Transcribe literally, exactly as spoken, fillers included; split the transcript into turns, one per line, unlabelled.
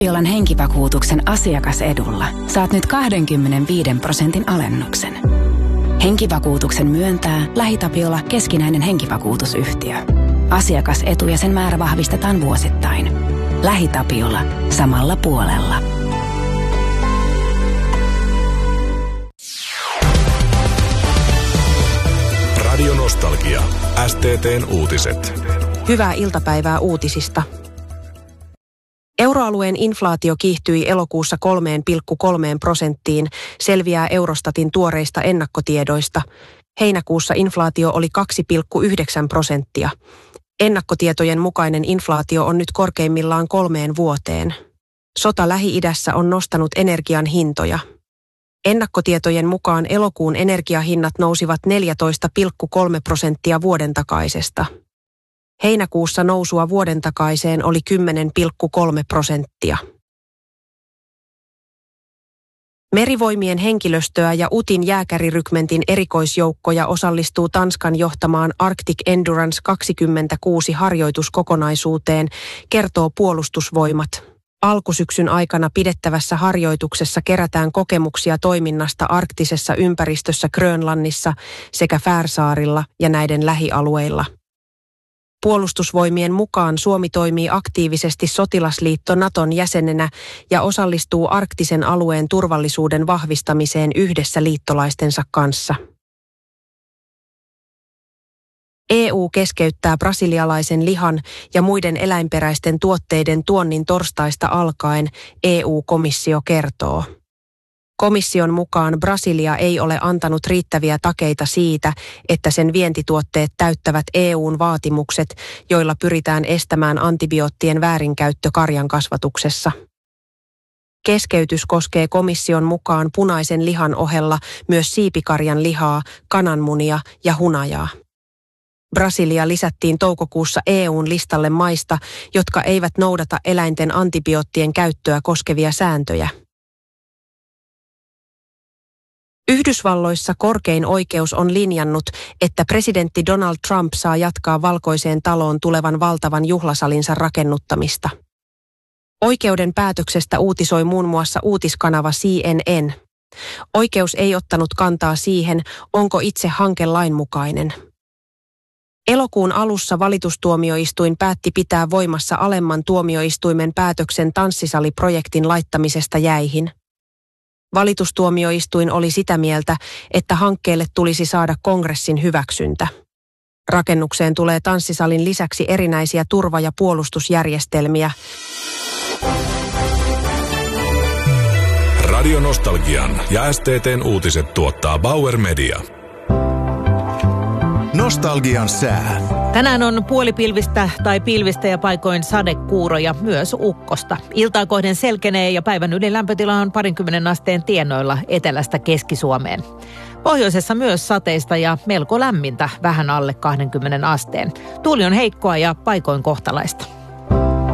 Tapiolan henkivakuutuksen asiakasedulla saat nyt kaksikymmentäviisi prosentin alennuksen. Henkivakuutuksen myöntää LähiTapiola keskinäinen henkivakuutusyhtiö. Asiakasetu ja sen määrä vahvistetaan vuosittain. LähiTapiola samalla puolella.
Radio Nostalgia. S T T:n uutiset.
Hyvää iltapäivää uutisista. Euroalueen inflaatio kiihtyi elokuussa kolme pilkku kolme prosenttiin, selviää Eurostatin tuoreista ennakkotiedoista. Heinäkuussa inflaatio oli kaksi pilkku yhdeksän prosenttia. Ennakkotietojen mukainen inflaatio on nyt korkeimmillaan kolmeen vuoteen. Sota Lähi-idässä on nostanut energian hintoja. Ennakkotietojen mukaan elokuun energiahinnat nousivat neljätoista pilkku kolme prosenttia vuoden takaisesta. Heinäkuussa nousua vuoden takaiseen oli kymmenen pilkku kolme prosenttia. Merivoimien henkilöstöä ja U T In jääkärirykmentin erikoisjoukkoja osallistuu Tanskan johtamaan Arctic Endurance kaksikymmentäkuusi harjoituskokonaisuuteen, kertoo Puolustusvoimat. Alkusyksyn aikana pidettävässä harjoituksessa kerätään kokemuksia toiminnasta arktisessa ympäristössä Grönlannissa sekä Färsaarilla ja näiden lähialueilla. Puolustusvoimien mukaan Suomi toimii aktiivisesti sotilasliitto Naton jäsenenä ja osallistuu arktisen alueen turvallisuuden vahvistamiseen yhdessä liittolaistensa kanssa. E U keskeyttää brasilialaisen lihan ja muiden eläinperäisten tuotteiden tuonnin torstaista alkaen, E U-komissio kertoo. Komission mukaan Brasilia ei ole antanut riittäviä takeita siitä, että sen vientituotteet täyttävät E U:n vaatimukset, joilla pyritään estämään antibioottien väärinkäyttö karjan kasvatuksessa. Keskeytys koskee komission mukaan punaisen lihan ohella myös siipikarjan lihaa, kananmunia ja hunajaa. Brasilia lisättiin toukokuussa E U:n listalle maista, jotka eivät noudata eläinten antibioottien käyttöä koskevia sääntöjä. Yhdysvalloissa korkein oikeus on linjannut, että presidentti Donald Trump saa jatkaa Valkoiseen taloon tulevan valtavan juhlasalinsa rakennuttamista. Oikeuden päätöksestä uutisoi muun muassa uutiskanava C N N. Oikeus ei ottanut kantaa siihen, onko itse hanke lainmukainen. Elokuun alussa valitustuomioistuin päätti pitää voimassa alemman tuomioistuimen päätöksen tanssisaliprojektin laittamisesta jäihin. Valitustuomioistuin oli sitä mieltä, että hankkeelle tulisi saada kongressin hyväksyntä. Rakennukseen tulee tanssisalin lisäksi erinäisiä turva- ja puolustusjärjestelmiä.
Radio Nostalgian ja S T T:n uutiset tuottaa Bauer Media. Nostalgian sää.
Tänään on puolipilvistä tai pilvistä ja paikoin sadekuuroja, myös ukkosta. Iltaa kohden selkenee ja päivän ylilämpötila on parinkymmenen asteen tienoilla etelästä Keski-Suomeen. Pohjoisessa myös sateista ja melko lämmintä, vähän alle kaksikymmentä asteen. Tuuli on heikkoa ja paikoin kohtalaista.